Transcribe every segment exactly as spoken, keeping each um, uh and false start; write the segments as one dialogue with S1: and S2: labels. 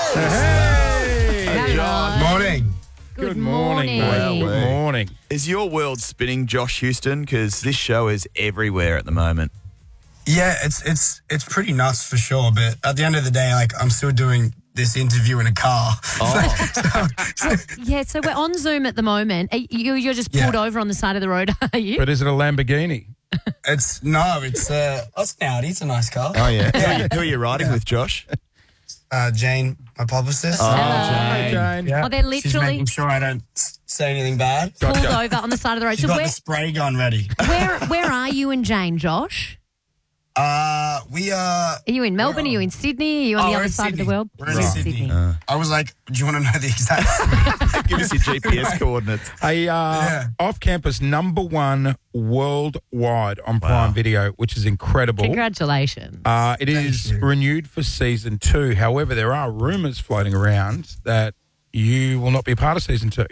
S1: Hey!
S2: Hey,
S3: Josh.
S2: Morning.
S1: Good morning,
S3: morning.
S1: mate. Good morning.
S3: Is your world spinning, Josh Houston? Because this show is everywhere at the moment.
S2: Yeah, it's it's it's pretty nuts for sure. But at the end of the day, like I'm still doing this interview in a car.
S3: Oh,
S4: Yeah, so we're on Zoom at the moment. Are You, you're just
S2: Yeah.
S4: pulled over on the side of the road, are you?
S1: But is it a Lamborghini?
S2: It's no, it's uh, oh, it's an Audi. It's a nice car.
S3: oh yeah. Who, are you, who are you riding
S2: Yeah.
S3: with, Josh?
S2: Uh, Jane, my publicist.
S3: Oh,
S1: Hi, Jane.
S2: Yeah.
S4: Oh, they're
S2: She's
S4: literally-
S2: making sure I don't s- say anything bad.
S4: Pulled
S1: Gotcha.
S4: over on the side of the road.
S2: She's
S4: So
S2: got
S4: where,
S2: the spray gun ready.
S4: where where are you and Jane, Josh?
S2: Uh, we uh.
S4: Are you in Melbourne? Are you in Sydney? Are you on
S2: Oh,
S4: the
S2: we're
S4: other
S2: in
S4: side
S2: Sydney.
S4: of the world?
S2: We're in
S4: You're
S2: Sydney. I was like, do you want to know the exact?
S3: Give us your G P S coordinates.
S1: A uh,
S2: Yeah.
S1: off-campus number one worldwide on Prime Video, which is incredible.
S4: Congratulations.
S1: Uh, it
S2: Thank
S1: is
S2: you.
S1: renewed for season two. However, there are rumours floating around that you will not be a part of season two.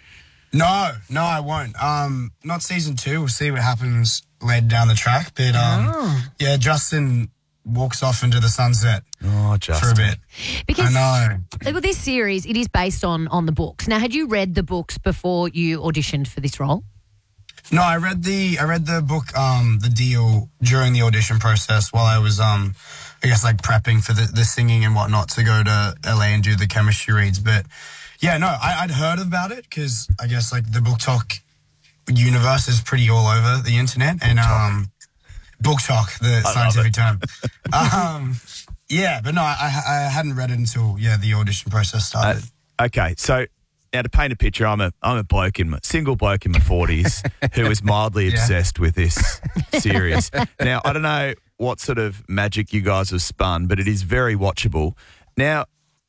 S2: No, no, I won't. Um, not season two. We'll see what happens later down the track. But um,
S4: Oh.
S2: yeah, Justin walks off into the sunset
S3: Oh,
S2: for a
S3: Justin.
S2: bit.
S4: because
S2: I know.
S4: well, this series, it is based on on the books. Now, had you read the books before you auditioned for this role?
S2: No, I read the I read the book, um, The Deal, during the audition process while I was, um, I guess, like prepping for the, the singing and whatnot to go to L A and do the chemistry reads. But yeah, no, I, I'd heard about it because I guess like the Book Talk universe is pretty all over the internet and um, Book Talk, the
S3: love
S2: scientific
S3: it.
S2: term. um, yeah, but no, I, I hadn't read it until yeah the audition process started.
S3: Uh, okay, so now to paint a picture, I'm a I'm a bloke in my single bloke in my forties who is mildly
S2: Yeah.
S3: obsessed with this series. Now I don't know what sort of magic you guys have spun, but it is very watchable. Now,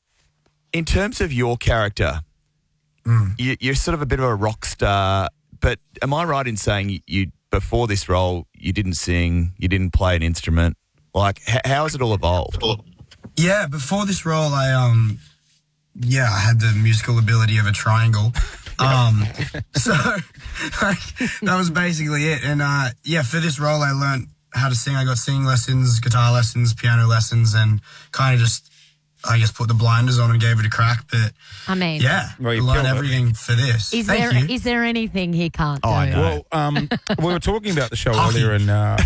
S3: in terms of your character, you, you're sort of a bit of a rock star. But am I right in saying you, you before this role you didn't sing, you didn't play an instrument? Like, h- how has it all evolved?
S2: Yeah, before this role, I um, yeah, I had the musical ability of a triangle. Um, so like, that was basically it. And uh, yeah, for this role, I learned how to sing. I got singing lessons, guitar lessons, piano lessons, and kind of just, I guess, put the blinders on and gave it a crack. But
S4: I mean,
S2: yeah,
S1: Well, you
S2: learned
S1: killed it.
S2: everything for this.
S4: is
S2: Thank
S4: there
S2: you.
S4: is there anything he can't do?
S3: Oh, I know.
S1: Well, um, we were talking about the show
S2: Hockey.
S1: earlier, and uh,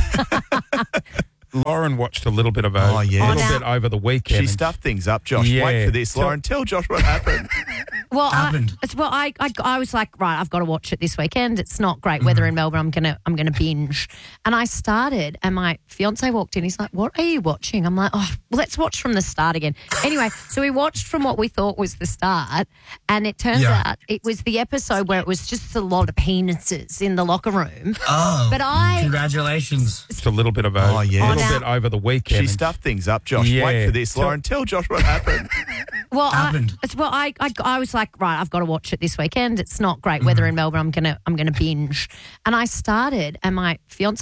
S1: Lauren watched a little bit of a,
S3: Oh, yeah.
S1: a little
S4: Oh, now-
S1: bit over the weekend.
S3: She
S1: and
S3: stuffed things up, Josh.
S1: Yeah.
S3: Wait for this,
S1: Tell-
S3: Lauren. Tell Josh what happened.
S4: Well, I,
S2: happened?
S4: it's- well, I, I, I was like, right, I've got to watch it this weekend. It's not great weather in Melbourne. I'm gonna, I'm gonna binge. And I started, and my fiance walked in. He's like, "What are you watching?" I'm like, "Oh, well, let's watch from the start again." Anyway, so we watched from what we thought was the start, and it turns
S2: Yeah.
S4: out it was the episode where it was just a lot of penises in the locker room.
S2: Oh,
S4: But I-
S2: congratulations.
S1: Just a little bit of a,
S3: Oh, yeah.
S1: a little
S4: Oh, now-
S1: bit over the weekend.
S3: She
S1: and-
S3: stuffed things up, Josh.
S1: Yeah.
S3: Wait for this,
S1: Tell-
S3: Lauren. Tell Josh what happened.
S4: Well, I,
S2: happened?
S4: it's- well, I, I, I was like, right, I've got to watch it this weekend. It's not great weather in Melbourne. I'm gonna, I'm gonna binge. And I started, and my fiance